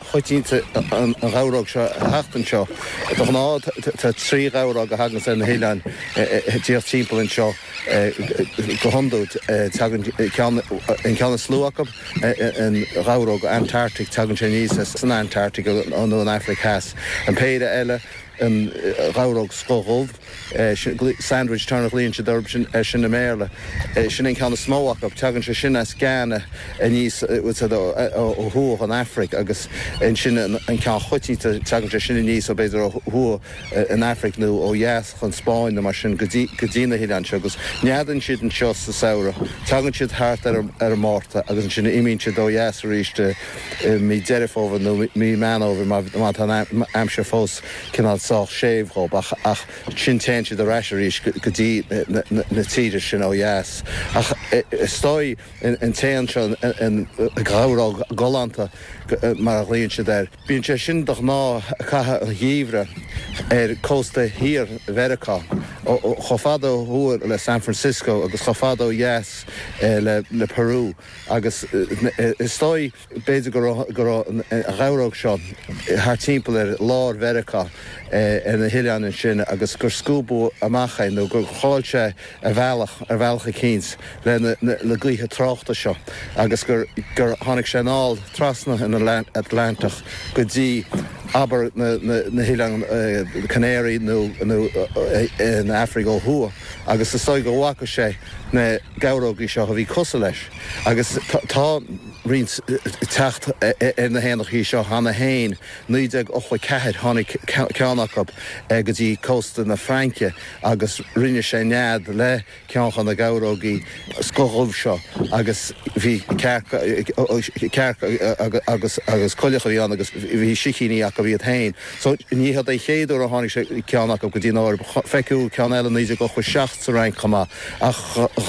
chuitínta an gáróg seo heachtain seo. Tá ná tá trí gáróg a hagan san na héileáin díoch timpeall seo go hondút in ceanna slúachab an gáróg Antarctic tagann sé níos san Antarctic an Africas. An péide eile an gáróg Scogolb Sandwich tarnach líonn sé d'orb sin na méle. Sin in ceanna smóachab tagann sé sin as Ghana níos ó thuach an Afric agus in sin an ceann chuitínta tagann sé sin níos ó beidir ó thuach an Afric nó ó dheas chun Spáin na mar sin go dtína héileáin se agus neadann siad an seo sa saora. Tagann siad thart ar mórta agus an sin imíonn siad ó dheas ríiste mí deirefóver nó mí manóver má tá amsir fós cinál sách séomhób ach sin téin siad a reisiríis go dtí na tíidir sin ó dheas. Ach stoi in téan seo in gáróg Golanta mar a líonn siad ar. Bíonn sé sin doch ná catha an dhíomhre cósta hir Veracá. Chofado thuair le San Francisco agus chofado yes le Peru agus stoi beidir go a gáróg seo haar timpeall lár Veracá na héileáin sin agus gur scúbú amachchain nó gur cháilte ar bhealcha cíns le gluthe tráchta seo agus gur tháinig sé nál trasna in Atlantach go dtí aber na héileáin Canary nó in Africa ó thua agus is go bhacha sé na gárógaí seo a bhí cosa leis agus tá rins techt na héanach hí seo hána hain 1984 tháinig ceannachab go dtí cósta na Francia agus rinne sé nead le ceanchan na gárógaí Scogolb seo agus bhí agus coilecha bhí an agus bhí sicíní a go bhí hain. So níhad é chéadú a tháinig sé ceannachab go dtí áir feiciú ceann eile 1986 sa rein chumá ach